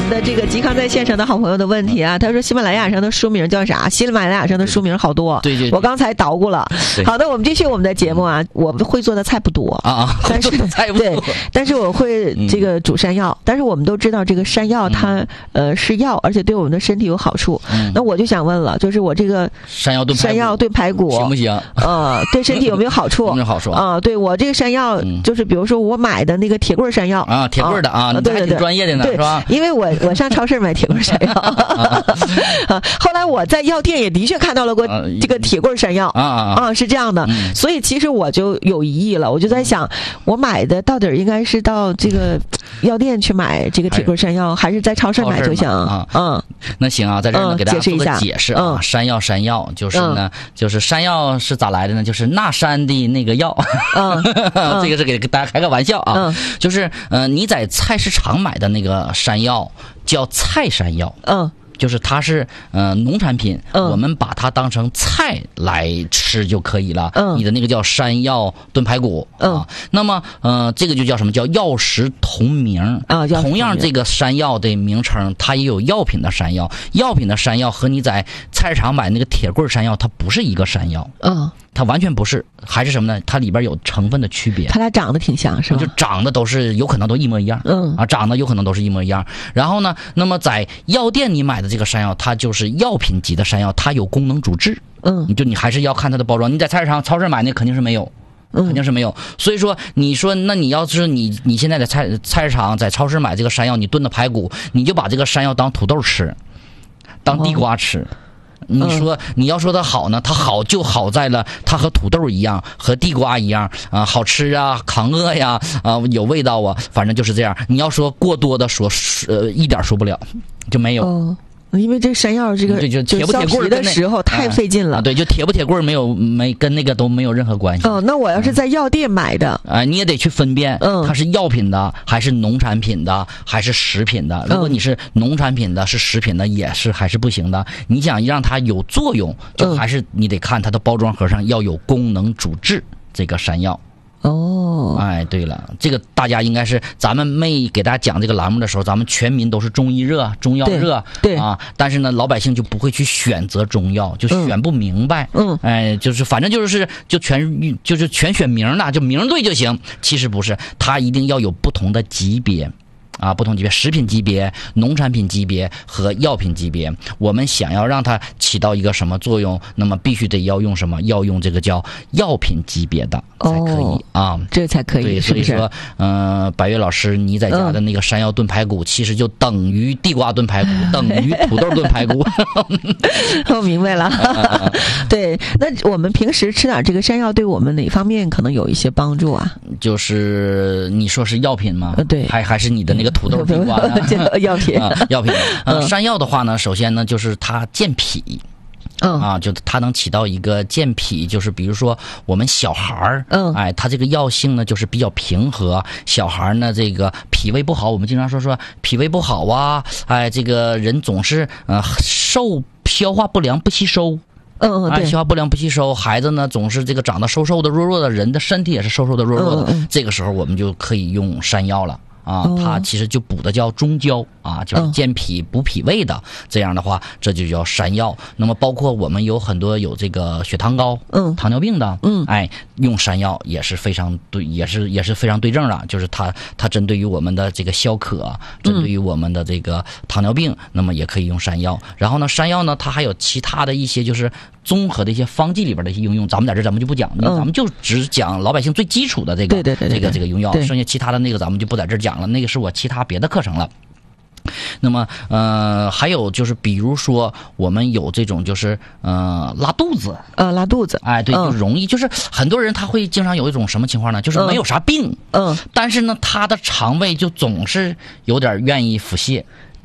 的这个嵇康在线上的好朋友的问题啊，他说喜马拉雅上的书名叫啥？喜马拉雅上的书名好多， 对， 我刚才捣鼓了。好的，我们继续我们的节目啊。我会做的菜不多但是菜不多， 对，但是我会这个煮山药。但是我们都知道这个山药它是药，而且对我们的身体有好处。那我就想问了，就是我这个山药炖排骨行不行？ 对身体有没有好处？ 有没有好处啊？对，我这个山药就是比如说我买的那个铁棍山药啊，铁棍的啊，你还挺专业的呢，是吧？ 因为我上超市买铁棍山药，后来我在药店也的确看到了过这个铁棍山药是这样的，所以其实我就有疑义了，我就在想，我买的到底应该是到这个药店去买这个铁棍山药，还是在超市买就行那行啊，在这儿呢给大家做个解释啊，山药就是呢，就是山药是咋来的呢？就是那山的那个药，这个是给大家开个玩笑啊，就是你在菜市场买的那个山药叫菜山药，就是它是农产品，我们把它当成菜来吃就可以了。你的那个叫山药炖排骨啊，那么这个就叫什么？叫药食同名啊。同样这个山药的名称，它也有药品的山药。药品的山药和你在菜市场买那个铁棍山药，它不是一个山药。它完全不是，还是什么呢？它里边有成分的区别。 它俩长得挺像，是吧？ 就长得都是有可能都一模一样。长得有可能都是一模一样。然后呢，那么在药店你买的这个山药，它就是药品级的山药，它有功能主治。你还是要看它的包装。你在菜市场、超市买那肯定是没有。肯定是没有，所以说你说那你要是你现在在菜市场在超市买这个山药，你炖的排骨，你就把这个山药当土豆吃，当地瓜吃。你说你要说它好呢，它好就好在了，它和土豆一样，和地瓜一样啊，好吃啊，抗饿呀，有味道啊，反正就是这样。你要说过多的说，一点说不了，就没有。 因为这山药这个就铁不铁棍的时候太费劲了对，就铁不铁棍没跟那个都没有任何关系。 那我要是在药店买的你也得去分辨它是药品的还是农产品的还是食品的。如果你是农产品的是食品的还是不行的。你想让它有作用，就还是你得看它的包装盒上要有功能主治这个山药。对了，这个大家应该是咱们没给大家讲这个栏目的时候，咱们全民都是中医热、中药热， 对但是呢，老百姓就不会去选择中药，就选不明白，就是反正就全选名了，就名对就行。其实不是，它一定要有不同的级别。不同级别，食品级别、农产品级别和药品级别，我们想要让它起到一个什么作用，那么必须得要用什么？要用这个叫药品级别的才可以这才可以。 对，所以说，白月老师你在家的那个山药炖排骨，其实就等于地瓜炖排骨，等于土豆炖排骨。 我明白了。对，那我们平时吃点这个山药，对我们哪方面可能有一些帮助啊？ 就是你说是药品吗？ 对， 还是你的那个土豆地瓜药品药品。山药的话呢，首先呢就是它健脾。就它能起到一个健脾，就是比如说我们小孩儿，它这个药性呢就是比较平和。小孩呢这个脾胃不好，我们经常说脾胃不好啊，这个人总是消化不良不吸收。对，消化不良不吸收，孩子呢总是这个长得瘦瘦的弱弱的，人的身体也是瘦瘦的弱弱的。这个时候我们就可以用山药了。它其实就补的叫中焦就是健脾补脾胃的。这样的话，这就叫山药。那么包括我们有很多有这个血糖高、糖尿病的，用山药也是非常对，也是非常对症的。就是它针对于我们的这个消渴，针对于我们的这个糖尿病，那么也可以用山药。然后呢，山药呢它还有其他的一些就是综合的一些方剂里边的一些应用，咱们就不讲，咱们就只讲老百姓最基础的这个这个用药，剩下其他的那个咱们就不在这讲了，那个是我其他别的课程了。那么还有就是比如说我们有这种就是拉肚子，对，就容易就是很多人他会经常有一种什么情况呢，就是没有啥病，但是呢他的肠胃就总是有点愿意腹泻。 对，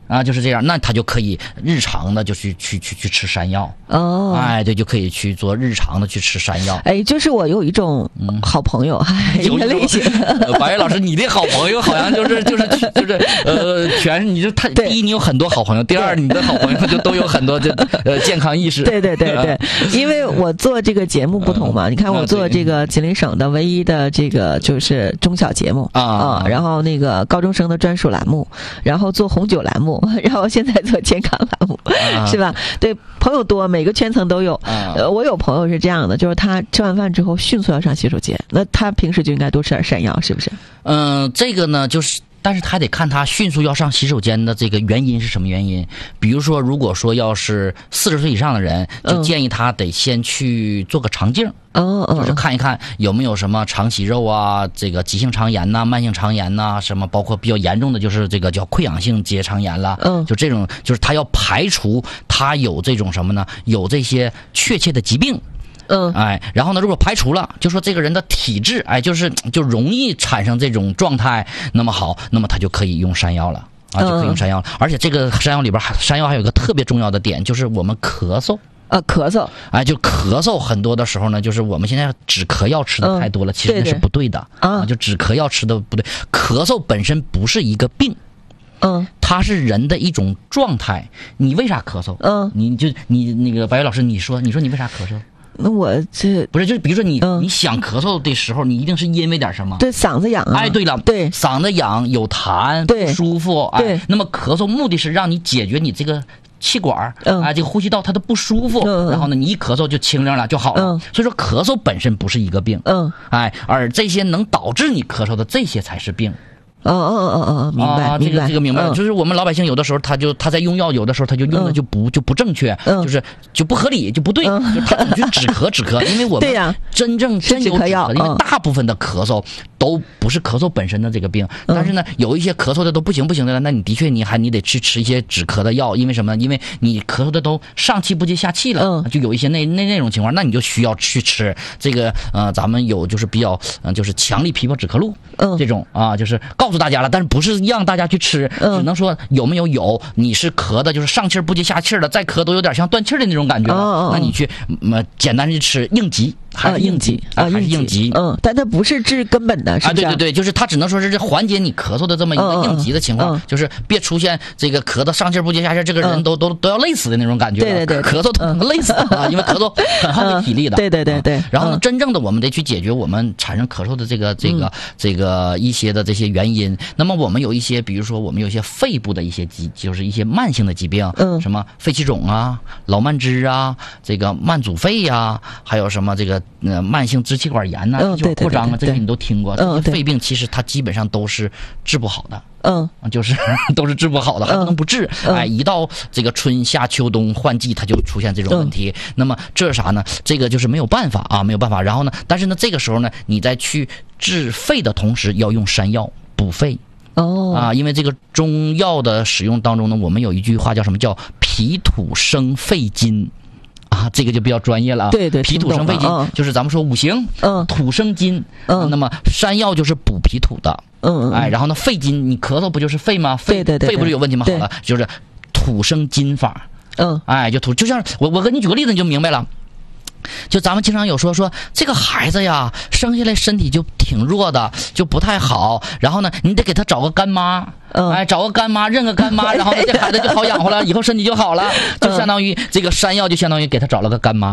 啊，就是这样，那他就可以日常的就去吃山药哦，哎，对，就可以去做日常的去吃山药。 哎，就是我有一种好朋友，一个类型。 白老师，你的好朋友好像就是全你就第一你有很多好朋友，第二你的好朋友就都有很多健康意识。 对，因为我做这个节目不同嘛，你看我做这个吉林省的唯一的这个就是中小节目啊，然后那个高中生的专属栏目，然后做红酒栏目，然后现在做健康栏目，是吧？对，朋友多，每个圈层都有。我有朋友是这样的，就是他吃完饭之后迅速要上洗手间，那他平时就应该多吃点山药，是不是？ 这个呢就是。但是他得看他迅速要上洗手间的这个原因是什么原因。比如说，如果说要是40岁以上的人，就建议他得先去做个肠镜，就是看一看有没有什么肠息肉啊，这个急性肠炎呐、慢性肠炎呐，什么包括比较严重的就是这个叫溃疡性结肠炎了。就这种，就是他要排除他有这种什么呢？有这些确切的疾病。哎，然后呢，如果排除了，就说这个人的体质，哎，就容易产生这种状态，那么好，那么他就可以用山药了啊，就可以用山药了。而且这个山药里边，山药还有一个特别重要的点，就是我们咳嗽。 咳嗽， 哎，就咳嗽，很多的时候呢，就是我们现在止咳药吃的太多了，其实那是不对的啊，就止咳药吃的不对。咳嗽本身不是一个病。它是人的一种状态。你为啥咳嗽？你那个白月老师，你说你为啥咳嗽？ 那我这不是，就是比如说你想咳嗽的时候，你一定是因为点什么？ 对，嗓子痒啊。 哎，对了， 对， 嗓子痒有痰，不舒服。哎，那么咳嗽目的是让你解决你这个气管这个呼吸道它的不舒服，然后呢，你一咳嗽就清凉了就好了。所以说咳嗽本身不是一个病，哎，而这些能导致你咳嗽的这些才是病。 明白， 这个明白了。就是我们老百姓有的时候他在用药，有的时候他就用的就不正确，就不合理，就不对，就他总去止咳，因为我们真正有止咳药，因为大部分的咳嗽都不是咳嗽本身的这个病，但是呢，有一些咳嗽的都不行的了，那你的确你得去吃一些止咳的药，因为什么？因为你咳嗽的都上气不接下气了，就有一些那种情况，那你就需要去吃这个咱们有就是比较就是强力枇杷止咳露这种啊，就是告诉大家了，但是不是让大家去吃，只能说有没有你是咳的，就是上气不接下气的，再咳都有点像断气的那种感觉，那你去简单去吃应急。还是应急还是应急， 但它不是治根本的，是不是？ 对，就是它只能说是缓解你咳嗽的这么一个应急的情况，就是别出现这个咳的上气不接下气，这个人都要累死的那种感觉。 对， 咳嗽都能累死啊，因为咳嗽很耗费体力的。 对。 然后呢，真正的我们得去解决我们产生咳嗽的这个一些的这些原因。那么我们有一些，比如说我们有一些肺部的一些就是一些慢性的疾病，什么肺气肿啊、老慢支啊、这个慢阻肺呀，还有什么这个。慢性支气管炎呐，就是扩张啊，这些你都听过。这些肺病其实它基本上都是治不好的，就是都是治不好的，还不能不治。哎，一到这个春夏秋冬换季，它就出现这种问题。那么这是啥呢？这个就是没有办法啊，没有办法。然后呢，但是呢，这个时候呢，你在去治肺的同时，要用山药补肺。因为这个中药的使用当中呢，我们有一句话叫什么？叫脾土生肺金。这个就比较专业了啊。 对， 脾土生肺金，就是咱们说五行，土生金，那么山药就是补脾土的，哎，然后呢，肺金，你咳嗽不就是肺吗？肺不是有问题吗？好了，就是土生金法，哎，就像我给你举个例子，你就明白了。就咱们经常有说这个孩子呀，生下来身体就挺弱的，就不太好，然后呢，你得给他找个干妈。哎，找个干妈，认个干妈，然后呢，这孩子就好养活了，以后身体就好了，就相当于这个山药就相当于给他找了个干妈。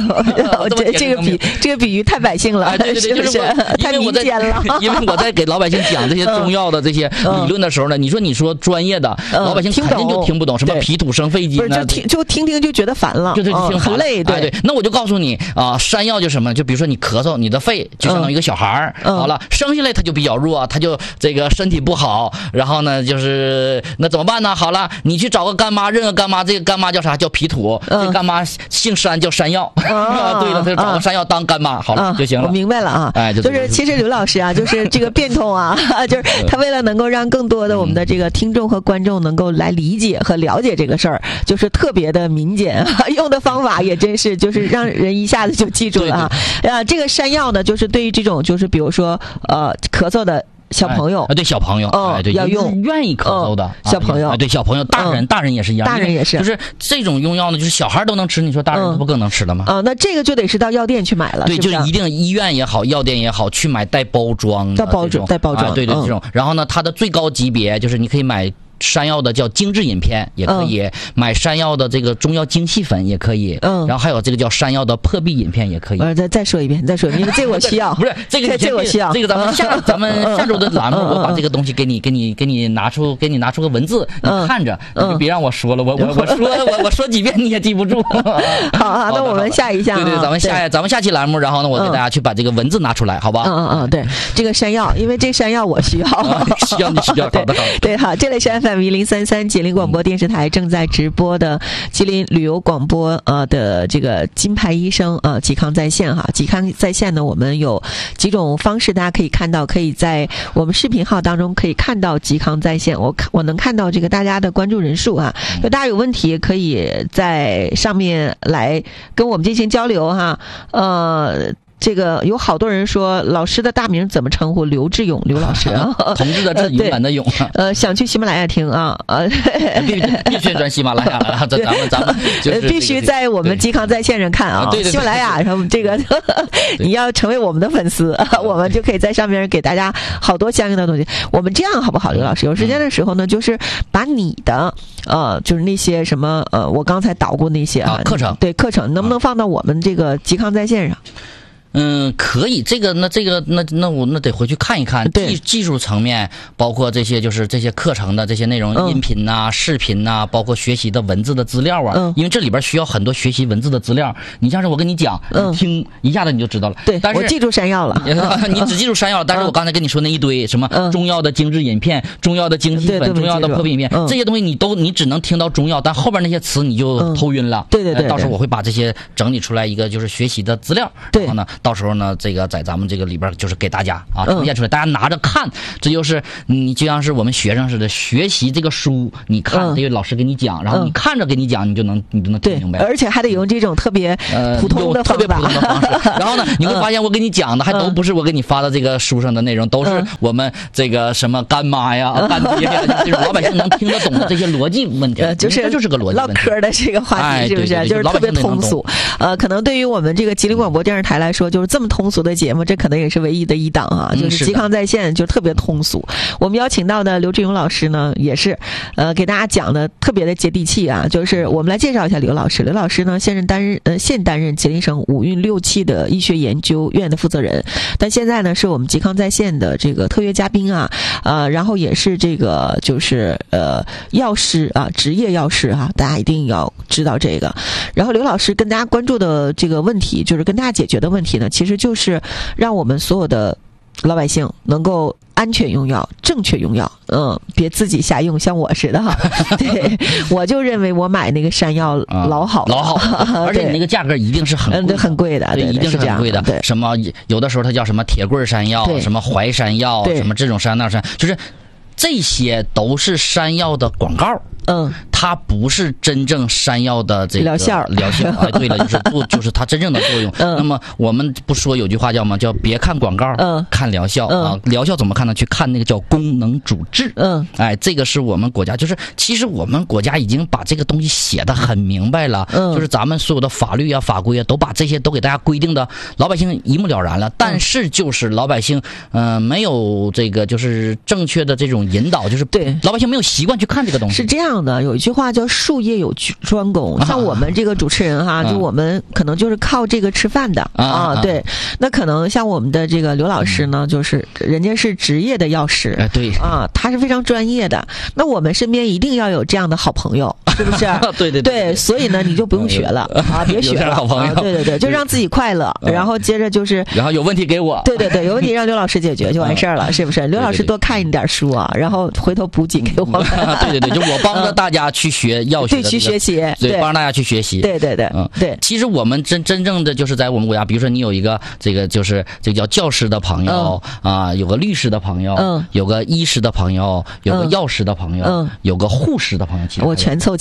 这个比喻太百姓了， 对， 就是太民间了。 因为我在给老百姓讲这些中药的这些理论的时候呢，你说专业的老百姓肯定就听不懂什么脾土生肺金呢， 就听就觉得烦了，很累。 对，那我就告诉你啊，山药就什么，就比如说你咳嗽，你的肺就相当于一个小孩好了，生下来他就比较弱，他就这个身体不好，然后呢，就是那怎么办呢？好了，你去找个干妈，认个干妈，这个干妈叫啥？叫脾土。这干妈姓山，叫山药。对了，他就找个山药当干妈，好了就行了。 我明白了啊， 哎， 就是其实刘老师啊，就是这个变通啊，就是他为了能够让更多的我们的这个听众和观众能够来理解和了解这个事儿，就是特别的民间，用的方法也真是就是让人一下子就记住了啊。这个山药呢，就是对于这种就是比如说咳嗽的小朋友对小朋友对要用愿意咳嗽的小朋友对小朋友，大人也是一样， 大人也是， 就是这种用药呢，就是小孩都能吃，你说大人不更能吃了吗？ 那这个就得是到药店去买了， 对，就一定医院也好，药店也好，去买带包装的， 带包装， 对这种。然后呢，它的最高级别就是你可以买山药的叫精制饮片也可以，买山药的这个中药精细粉也可以，然后还有这个叫山药的破壁饮片也可以。 再说一遍，因为这个我需要。 不是这个我需要。 这个咱们下周的栏目，我把这个东西给你拿出个文字，你看着，你就别让我说了，我说几遍你也记不住。 好，那我们下一项。 对，咱们下期栏目，然后呢，我给大家去把这个文字拿出来，好吧？ 对，这个山药，因为这山药我需要。 你需要，好的。 对，好，这里是 FM1033吉林广播电视台正在直播的吉林旅游广播的这个金牌医生嵇康在线哈。嵇康在线呢，我们有几种方式大家可以看到，可以在我们视频号当中可以看到嵇康在线，我能看到这个大家的关注人数啊，就大家有问题可以在上面来跟我们进行交流哈。这个有好多人说老师的大名怎么称呼？刘志勇，刘老师啊， 同志的志，勇敢的勇。 想去喜马拉雅听啊， 必须转喜马拉雅了，咱们必须在我们嵇康在线上看啊。 对， 喜马拉雅上这个你要成为我们的粉丝，我们就可以在上面给大家好多相应的东西。我们这样好不好，刘老师？有时间的时候呢，就是把你的就是那些什么我刚才导过那些课程， 对课程，能不能放到我们这个嵇康在线上？ 可以，我得回去看一看技术层面，包括这些就是这些课程的这些内容，音频呐、视频呐，包括学习的文字的资料啊，因为这里边需要很多学习文字的资料。你像是我跟你讲，你听一下子你就知道了。 对， 但是我记住山药了， 你只记住山药了。但是我刚才跟你说那一堆什么中药的精制饮片、中药的精细粉、中药的破壁饮片，这些东西你只能听到中药，但后边那些词你就头晕了。 对， 到时候我会把这些整理出来一个就是学习的资料，然后呢。到时候呢，这个在咱们这个里边就是给大家呈现出来，大家拿着看，这就是你就像是我们学生似的学习这个书，你看这个老师给你讲，然后你看着给你讲，你就能听明白。 而且还得用这种特别普通的方法。 然后呢，你会发现我给你讲的还都不是我给你发的这个书上的内容，都是我们这个什么干妈呀、干爹呀，就是老百姓能听得懂的这些逻辑问题。 就是个逻辑唠嗑的这个话题，是不是？就是特别通俗。可能对于我们这个吉林广播电视台来说，就是这么通俗的节目，这可能也是唯一的一档啊，就是嵇康在线就特别通俗。我们邀请到的刘志勇老师呢，也是给大家讲的特别的接地气啊。就是我们来介绍一下刘老师。刘老师呢，现担任吉林省五运六气的医学研究院的负责人，但现在呢是我们嵇康在线的这个特约嘉宾啊，然后也是这个就是药师啊，职业药师啊，大家一定要知道这个。然后刘老师跟大家关注的这个问题，就是跟大家解决的问题呢，其实就是让我们所有的老百姓能够安全用药、正确用药，别自己瞎用，像我似的哈。对，我就认为我买那个山药老好， 而且你那个价格一定是很贵的， 对，一定是很贵的。对，什么有的时候它叫什么铁棍山药，什么淮山药，什么这种山那山，就是这些都是山药的广告。它不是真正山药的这个疗效。对了，就是它真正的作用。那么我们不说有句话叫吗？叫别看广告，看疗效啊。疗效怎么看呢？去看那个叫功能主治。这个是我们国家，就是其实我们国家已经把这个东西写得很明白了。就是咱们所有的法律啊、法规啊，都把这些都给大家规定的，老百姓一目了然了。但是就是老百姓没有这个就是正确的这种引导，就是对老百姓没有习惯去看这个东西。 是这样的，有一句话叫术业有专攻，像我们这个主持人哈，就我们可能就是靠这个吃饭的对。那可能像我们的这个刘老师呢，就是人家是职业的药师， 对他是非常专业的。那我们身边一定要有这样的好朋友，是不是？对，所以呢，你就不用学了别学了， 好朋友。 对，就让自己快乐，然后接着就是， 然后有问题给我， 对，有问题让刘老师解决就完事儿了，是不是？刘老师多看一点书啊，然后回头补给给我们。 对，就我帮着大家去学药学， 对，去学习， 对，帮着大家去学习， 对，对。 其实我们真正的就是在我们国家，比如说你有一个这个就是这个叫教师的朋友有个律师的朋友，有个医师的朋友，有个药师的朋友，有个护士的朋友， 我全凑齐。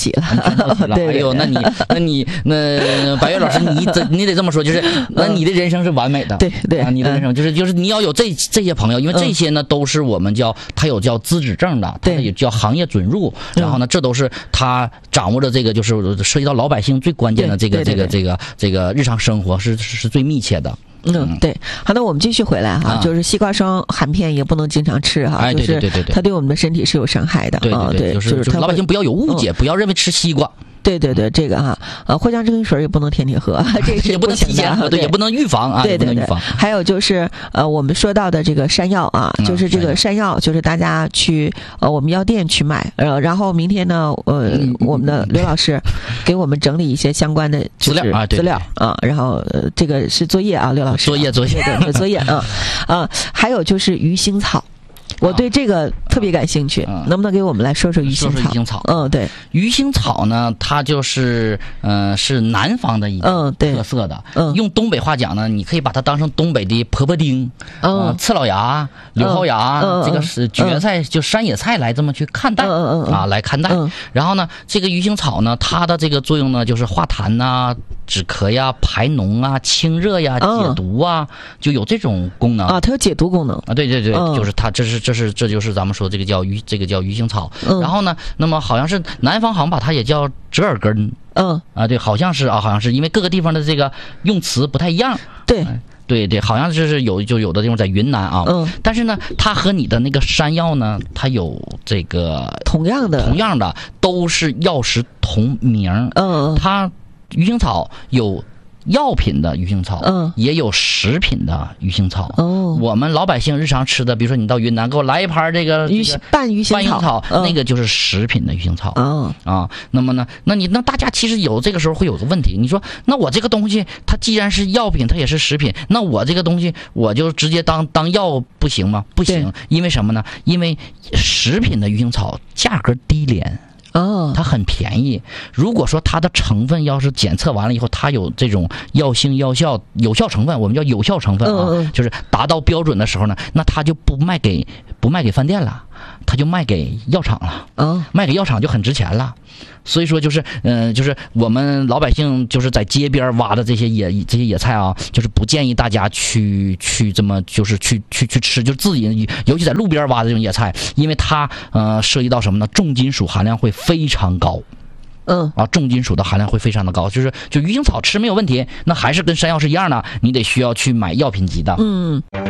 起了。 哎呦，那白月老师，你得这么说，就是那你的人生是完美的。 对， 你的人生就是你要有这些朋友，因为这些呢都是我们他有叫资质证的，他也叫行业准入，然后呢这都是他掌握的这个就是涉及到老百姓最关键的这个日常生活是最密切的。 对，好，那我们继续回来哈，就是西瓜霜含片也不能经常吃哈，就是它对我们的身体是有伤害的。 对，就是老百姓不要有误解，不要认为吃西瓜。 对，这个哈，藿香正气水也不能天天喝，这也不能提前喝，对，也不能预防啊， 对，还有就是我们说到的这个山药啊，就是这个山药，就是大家去我们药店去买，然后明天呢，我们的刘老师给我们整理一些相关的资料啊，然后这个是作业啊，刘老师作业对作业啊，还有就是鱼腥草。我对这个特别感兴趣，能不能给我们来说说鱼腥草？对， 鱼腥草呢，它就是是南方的一个特色的。用东北话讲呢，你可以把它当成东北的婆婆丁、刺老芽、柳蒿芽，这个是蕨菜，就山野菜来这么去看待来看待。然后呢，这个鱼腥草呢，它的这个作用呢，就是化痰呐、止咳呀、排脓啊、清热呀、解毒啊，就有这种功能啊。它有解毒功能啊。 对，就是它，这就是咱们说这个叫鱼腥草。然后呢，那么好像是南方好像把它也叫折耳根。对，好像是因为各个地方的这个用词不太一样。对，好像就是有的地方在云南啊。但是呢，它和你的那个山药呢，它有这个同样的都是药食同名。它鱼腥草有药品的鱼腥草，也有食品的鱼腥草。我们老百姓日常吃的，比如说你到云南给我来一盘这个拌鱼腥草， 那个就是食品的鱼腥草。那么呢，那大家其实这个时候会有个问题，你说那我这个东西它既然是药品，它也是食品，那我这个东西我就直接当药不行吗？不行，因为什么呢？因为食品的鱼腥草价格低廉。它很便宜。如果说它的成分要是检测完了以后，它有这种药性、有效成分，我们叫有效成分就是达到标准的时候呢，那它就不卖给饭店了，它就卖给药厂了。卖给药厂就很值钱了。所以说就是我们老百姓就是在街边挖的这些野菜啊，就是不建议大家去这么就是去吃，就自己尤其在路边挖的这种野菜，因为它涉及到什么呢？重金属含量会非常高。重金属的含量会非常的高，就鱼腥草吃没有问题，那还是跟山药是一样的，你得需要去买药品级的。